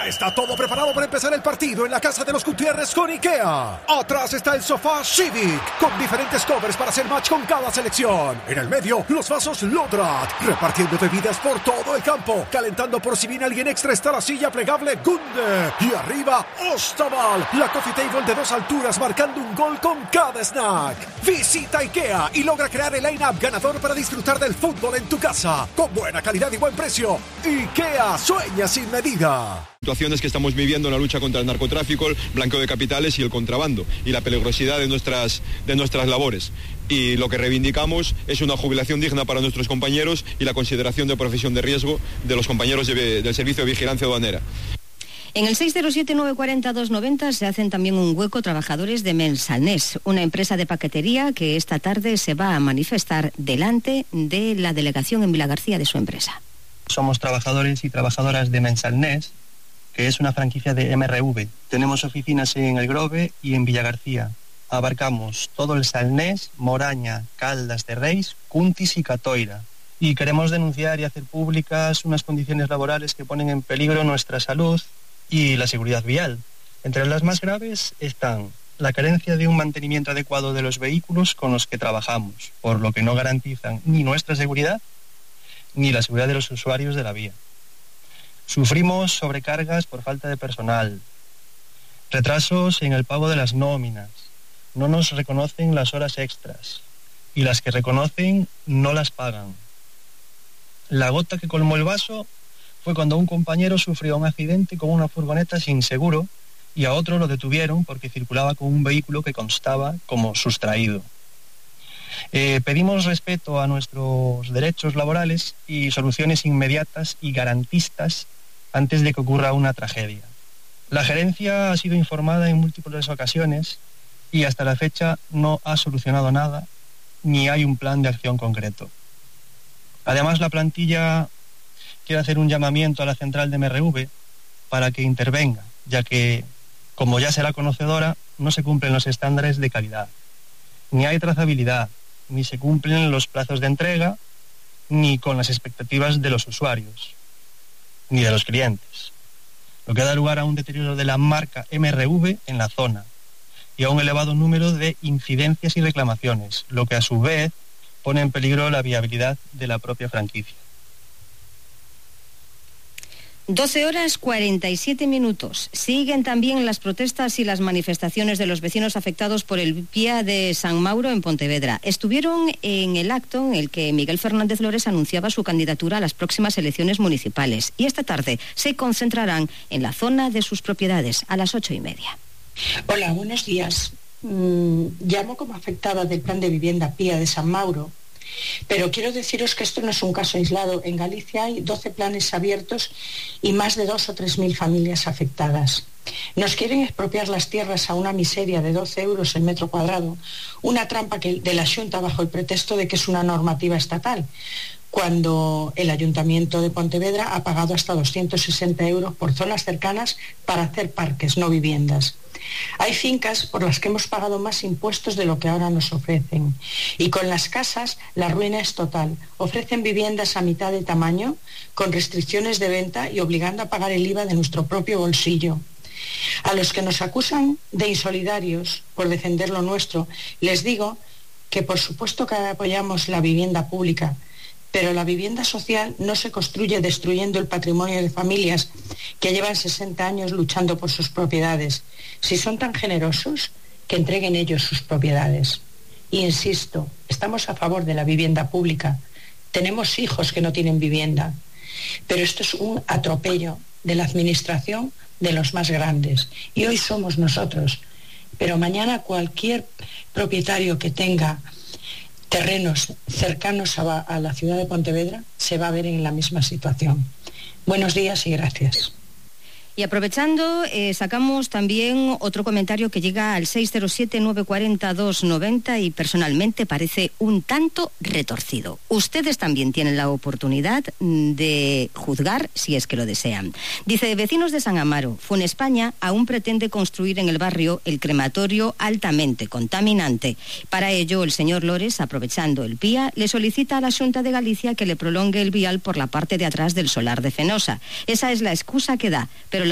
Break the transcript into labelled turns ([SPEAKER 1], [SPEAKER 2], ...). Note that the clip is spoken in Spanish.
[SPEAKER 1] Ya está todo preparado para empezar el partido en la casa de los Gutiérrez con IKEA. Atrás está el sofá Civic, con diferentes covers para hacer match con cada selección. En el medio, los vasos Lodrat, repartiendo bebidas por todo el campo. Calentando por si viene alguien extra está la silla plegable Gunde. Y arriba, Ostaval, la coffee table de 2 alturas marcando un gol con cada snack. Visita IKEA y logra crear el line-up ganador para disfrutar del fútbol en tu casa. Con buena calidad y buen precio. IKEA sueña sin medida.
[SPEAKER 2] Situaciones que estamos viviendo en la lucha contra el narcotráfico, el blanqueo de capitales y el contrabando y la peligrosidad de nuestras labores. Y lo que reivindicamos es una jubilación digna para nuestros compañeros y la consideración de profesión de riesgo de los compañeros del Servicio de Vigilancia Aduanera.
[SPEAKER 3] En el 607-940-290 se hacen también un hueco trabajadores de Mensalnés, una empresa de paquetería que esta tarde se va a manifestar delante de la delegación en Vilagarcía de su empresa.
[SPEAKER 4] Somos trabajadores y trabajadoras de Mensalnés, que es una franquicia de MRV. Tenemos oficinas en El Grove y en Villagarcía. Abarcamos todo el Salnés, Moraña, Caldas de Reis, Cuntis y Catoira. Y queremos denunciar y hacer públicas unas condiciones laborales que ponen en peligro nuestra salud y la seguridad vial. Entre las más graves están la carencia de un mantenimiento adecuado de los vehículos con los que trabajamos, por lo que no garantizan ni nuestra seguridad ni la seguridad de los usuarios de la vía. Sufrimos sobrecargas por falta de personal, retrasos en el pago de las nóminas, no nos reconocen las horas extras y las que reconocen no las pagan. La gota que colmó el vaso fue cuando un compañero sufrió un accidente con una furgoneta sin seguro y a otro lo detuvieron porque circulaba con un vehículo que constaba como sustraído. Pedimos respeto a nuestros derechos laborales y soluciones inmediatas y garantistas antes de que ocurra una tragedia. La gerencia ha sido informada en múltiples ocasiones y hasta la fecha no ha solucionado nada, ni hay un plan de acción concreto. Además, la plantilla quiere hacer un llamamiento a la central de MRV para que intervenga, ya que, como ya será conocedora, no se cumplen los estándares de calidad. Ni hay trazabilidad, ni se cumplen los plazos de entrega, ni con las expectativas de los usuarios, ni de los clientes, lo que da lugar a un deterioro de la marca MRV en la zona y a un elevado número de incidencias y reclamaciones, lo que a su vez pone en peligro la viabilidad de la propia franquicia.
[SPEAKER 3] 12:47. Siguen también las protestas y las manifestaciones de los vecinos afectados por el Pía de San Mauro en Pontevedra. Estuvieron en el acto en el que Miguel Fernández Lores anunciaba su candidatura a las próximas elecciones municipales y esta tarde se concentrarán en la zona de sus propiedades a las 8:30.
[SPEAKER 5] Hola, buenos días. Llamo como afectada del plan de vivienda Pía de San Mauro. Pero quiero deciros que esto no es un caso aislado. En Galicia hay 12 planes abiertos y más de 2.000 o 3.000 familias afectadas. Nos quieren expropiar las tierras a una miseria de 12 euros el metro cuadrado, una trampa de la Xunta bajo el pretexto de que es una normativa estatal, cuando el Ayuntamiento de Pontevedra ha pagado hasta 260 euros por zonas cercanas para hacer parques, no viviendas. Hay fincas por las que hemos pagado más impuestos de lo que ahora nos ofrecen. Y con las casas la ruina es total. Ofrecen viviendas a mitad de tamaño, con restricciones de venta y obligando a pagar el IVA de nuestro propio bolsillo. A los que nos acusan de insolidarios por defender lo nuestro, les digo que por supuesto que apoyamos la vivienda pública, pero la vivienda social no se construye destruyendo el patrimonio de familias que llevan 60 años luchando por sus propiedades. Si son tan generosos, que entreguen ellos sus propiedades. Insisto, estamos a favor de la vivienda pública. Tenemos hijos que no tienen vivienda. Pero esto es un atropello de la administración de los más grandes. Y hoy somos nosotros. Pero mañana cualquier propietario que tenga terrenos cercanos a la ciudad de Pontevedra se va a ver en la misma situación. Buenos días y gracias.
[SPEAKER 3] Y aprovechando, sacamos también otro comentario que llega al 607-940-290 y personalmente parece un tanto retorcido. Ustedes también tienen la oportunidad de juzgar si es que lo desean. Dice, vecinos de San Amaro, Funespaña aún pretende construir en el barrio el crematorio altamente contaminante. Para ello, el señor Lores, aprovechando el Pía, le solicita a la Xunta de Galicia que le prolongue el vial por la parte de atrás del solar de Fenosa. Esa es la excusa que da, pero